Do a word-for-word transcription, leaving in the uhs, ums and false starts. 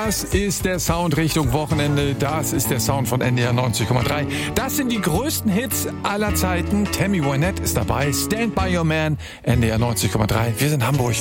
Das ist der Sound Richtung Wochenende. Das ist der Sound von N D R neunzig Komma drei. Das sind die größten Hits aller Zeiten. Tammy Wynette ist dabei. Stand by Your Man. N D R neunzig Komma drei. Wir sind Hamburg.